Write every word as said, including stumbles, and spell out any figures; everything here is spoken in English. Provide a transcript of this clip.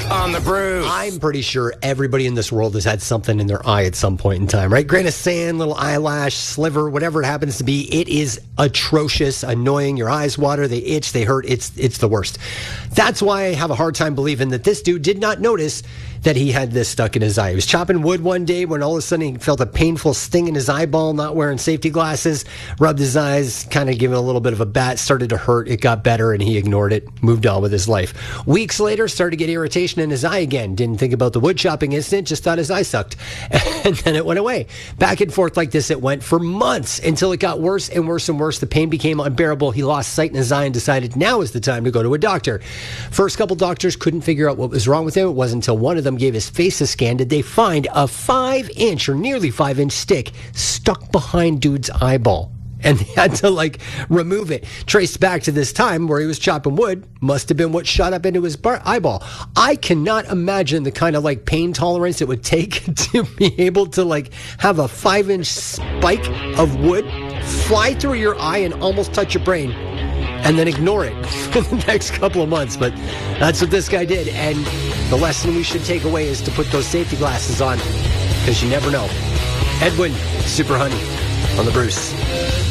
on the Bruce. I'm pretty sure everybody in this world has had something in their eye at some point in time, right? Grain of sand, little eyelash, sliver, whatever it happens to be. It is atrocious, annoying. Your eyes water, they itch, they hurt. It's it's the worst. That's why I have a hard time believing that this dude did not notice that he had this stuck in his eye. He was chopping wood one day when all of a sudden he felt a painful sting in his eyeball, not wearing safety glasses, rubbed his eyes, kind of gave it a little bit of a bat, started to hurt. It got better and he ignored it, moved on with his life. Weeks later, started to get irritation in his eye again. Didn't think about the wood chopping incident, just thought his eye sucked. And then it went away. Back and forth like this it went for months until it got worse and worse and worse. The pain became unbearable. He lost sight in his eye and decided now is the time to go to a doctor. First couple doctors couldn't figure out what was wrong with him. It wasn't until one of them gave his face a scan did they find a five inch or nearly five inch stick stuck behind dude's eyeball. And they had to, like, remove it. Traced back to this time where he was chopping wood. Must have been what shot up into his bar- eyeball. I cannot imagine the kind of, like, pain tolerance it would take to be able to, like, have a five-inch spike of wood fly through your eye and almost touch your brain. And then ignore it for the next couple of months. But that's what this guy did. And the lesson we should take away is to put those safety glasses on. Because you never know. Edwin, Super Honey, on the Bruce.